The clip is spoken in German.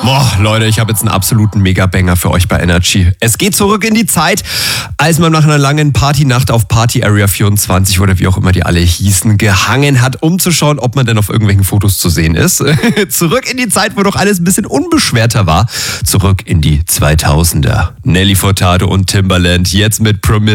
Boah, Leute, ich habe jetzt einen absoluten Mega-Banger für euch bei Energy. Es geht zurück in die Zeit, als man nach einer langen Partynacht auf Party Area 24 oder wie auch immer die alle hießen, gehangen hat, um zu schauen, ob man denn auf irgendwelchen Fotos zu sehen ist. Zurück in die Zeit, wo doch alles ein bisschen unbeschwerter war. Zurück in die 2000er. Nelly Furtado und Timbaland, jetzt mit Promille.